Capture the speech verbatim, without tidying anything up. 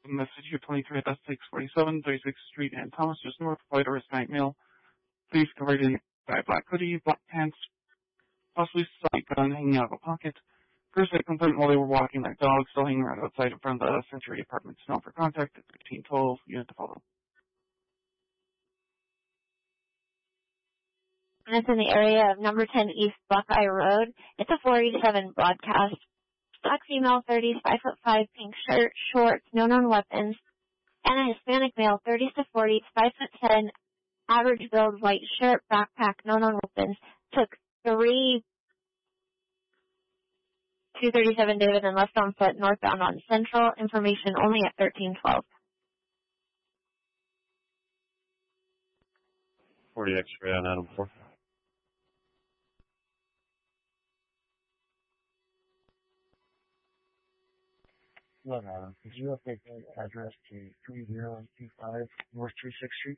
in the city of twenty-three at six forty-seven thirty-sixth Street and Thomas, just north of White Horse Bank Mill. Police covered in by a black hoodie, black pants, possibly slight gun hanging out of a pocket. First victim went while they were walking like dogs, still hanging around outside in front of the Century Apartments. Known for contact at thirteen twelve, unit to follow. And it's in the area of number ten East Buckeye Road. It's a four eighty-seven broadcast. Black female, thirties, five foot five, pink shirt, shorts, no known weapons. And a Hispanic male, thirties to forties, five foot ten, average build, white shirt, backpack, no known weapons. Took three two thirty-seven David and left on foot northbound on Central. Information only at thirteen twelve. forty X-ray on Adam four. Hello, Adam. Could you update that address to three zero two five North three sixth Street?